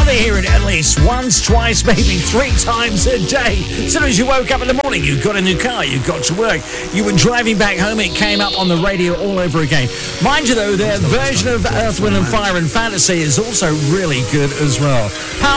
to hear it at least once, twice, maybe 3 times a day. As soon as you woke up in the morning, you got a new car, you got to work, you were driving back home, it came up on the radio all over again. Mind you though, their version of Earth, Wind and Fire and Fantasy is also really good as well. Power